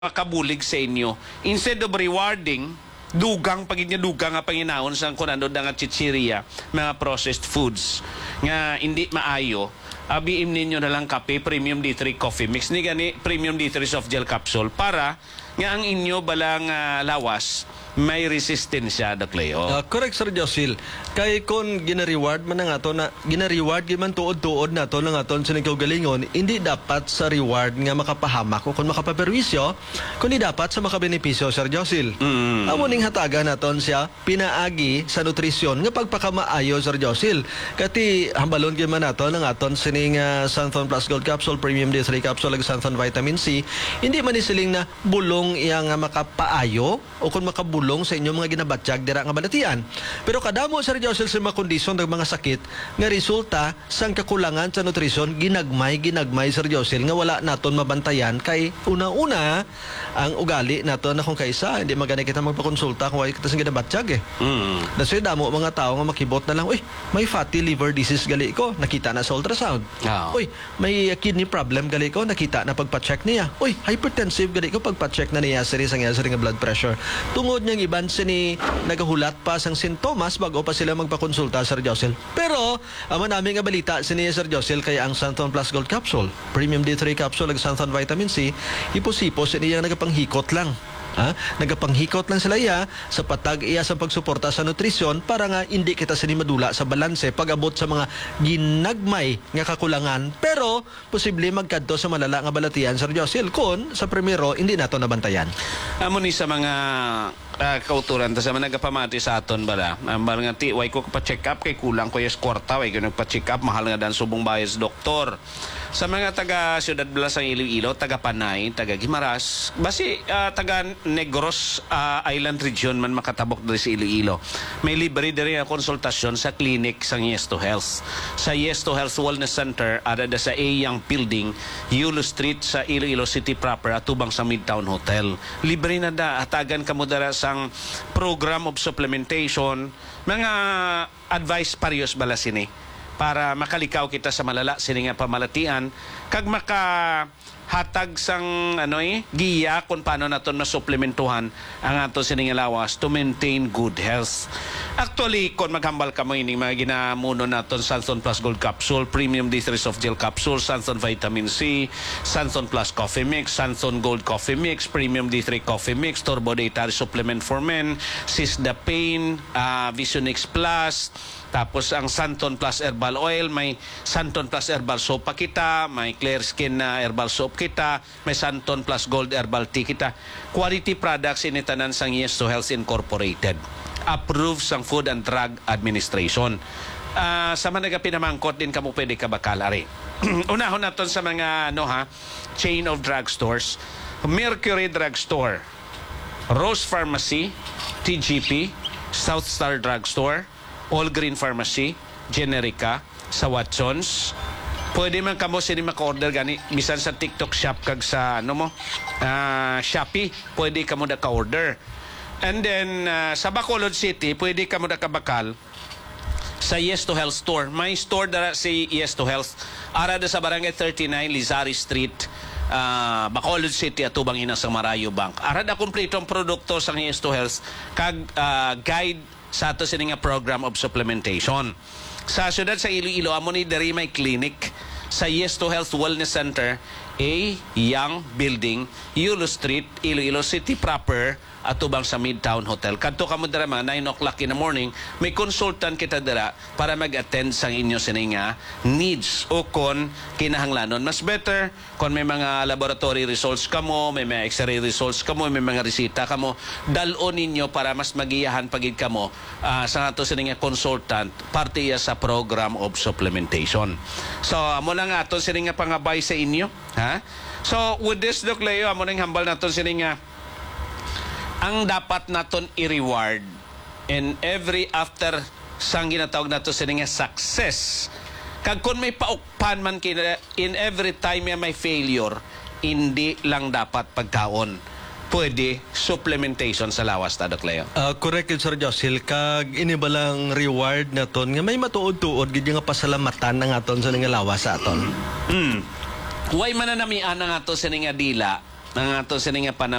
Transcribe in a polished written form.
makabulig sa inyo. Instead of rewarding, dugang pagin dugang nga panginaon sa kunano nga chichirya, mga processed foods nga hindi maayo, abiim ninyo na lang kape, premium D3 coffee mix ni gani premium D3 soft gel capsule para nga ang inyo balang lawas may resistensya dakleo. Correct, Sir Josil. Kay kon gina-reward man nga to na gina-reward man tuod-tuod na to lang aton sa galingon, hindi dapat sa reward nga makapahamak o kon makapaperwisyo, kundi dapat sa makabenepisyo, Sir Josil. Amo ning hatagan naton siya pinaagi sa nutrisyon nga pagpakamaayo, Sir Josil. Kati hambalon gyud man nato lang aton sining Santhon Plus Gold Capsule, Premium D3 Capsule ag Santhon Vitamin C, hindi man isiling na bulong iya nga makapaayo o kon makabulong sa inyong mga ginabatyag dira nga balatian. Pero kadamo, Sir Josil, sa mga kondisyon ng mga sakit nga resulta sang kakulangan sa nutrisyon ginagmay, Sir Josil, nga wala naton mabantayan kay una-una ang ugali naton na kung kaisa hindi magani kita magpakonsulta kung wala kita sa ginabatyag Kasi damo mga tao nga makibot na lang, uy, may fatty liver disease gali ko, nakita na sa ultrasound. Uy, may kidney problem gali ko, nakita na pagpa-check niya. Uy, hypertensive gali ko, pagpa-check na niya sa nga blood pressure. Tungod niyang iban sini nagahulat pa sang sintomas bago pa sila magpakonsulta, Sir Josil. Pero amo namin nga balita sini, Sir Josil, kay ang Santhon Plus Gold Capsule, Premium D3 Capsule ag Santhon Vitamin C, iposipos sini yang nagapanghikot lang. Nagapanghikot lang sila sa patag iya sa pagsuporta sa nutrisyon para nga hindi kita sini madula sa balanse pag-abot sa mga ginagmay nga kakulangan, pero posible magkadto sa malala nga balatian, Sir Josil, kun sa primero hindi nato nabantayan. Amo ni sa mga kauturan ta sa mga nagapamati sa aton bala nga ti way ko pa-check up kay kulang ko yes kwarta, way ko nagpa-check up, mahal nga dan subong bayad doktor. Sa mga taga Ciudad Blasang Iloilo, taga Panay, taga Guimaras, basi taga Negros Island Region man makatabok diri sa Iloilo, may libre diri nga konsultasyon sa clinic sa Yes to Health. Sa Yes to Health Wellness Center ada sa Young Building, Yulo Street sa Iloilo City proper atubang sa Midtown Hotel. Libre na da hatagan kamo dara sang program of supplementation, mga advice parios bala sini para makalikaw kita sa malala sini nga pamalatian kag makahatag sang giya kung paano naton masuplementuhan ang ato sini nga lawas to maintain good health. Actually, kung maghambal ka mo ining mga ginamuno naton Santhon Plus Gold Capsule, Premium D3 Soft Gel Capsule, Santhon Vitamin C, Santhon Plus Coffee Mix, Santhon Gold Coffee Mix, Premium D3 Coffee Mix, Turbo Dietary Supplement for Men, Sisdapane, Visionix Plus, tapos ang Santhon Plus Herbal Oil, may Santhon Plus Herbal Soap pa kita, may Clear Skin na Herbal Soap kita, may Santhon Plus Gold Herbal Tea kita. Quality products initanan sang Yes to Health Incorporated. Approved sang Food and Drug Administration. Sa mga pinamangkot din kamo pwede ka bakalari. Unahon naton sa mga chain of drugstores. Mercury Drugstore, Rose Pharmacy, TGP, South Star Drugstore, All Green Pharmacy, Generica, sa Watsons. Pwede man kamo sini maka-order gani bisan sa TikTok Shop kag sa Shopee, pwede kamo da ka-order. And then sa Bacolod City, pwede kamo da kabakal sa Yes to Health store. May store dara si Yes to Health. Ara da sa Barangay 39 Lizari Street, Bacolod City atubang ina sa Marayo Bank. Ara da kumpletong produkto sa Yes to Health kag guide sa ato sini nga program of supplementation. Sa syudad sa Iloilo, amo ni diri may clinic sa Yes to Health Wellness Center, Young Building, Yulo Street, Iloilo City proper, atubang sa Midtown Hotel. Kadto kamo dira mga 9 o'clock in the morning, may consultant kita dira para mag-attend sa inyo sini nga needs o kon kinahanglanon. Mas better kung may mga laboratory results kamo, may mga x-ray results kamo, may mga resita kamo, dalon ninyo para mas magiyahan pagid kamo sa ato sini nga consultant parte iya sa program of supplementation. So amo lang ato sini nga pangabay sa inyo, ha? So with this Doc Leo, amo nang hambal naton sini nga ang dapat naton i-reward in every after sang ginatawag nato sa nga success. Kag kung may paukpan man in every time may failure, hindi lang dapat pagkaon. Pwede supplementation sa lawas ta, Doc Leo. Correct, Sir Josil. Kag inibalang reward naton nga may matuod-tuod gid nga pasalamatan na aton sa nga lawas sa aton. Way mananamian na nga to sa nga dila Ang ato sini nga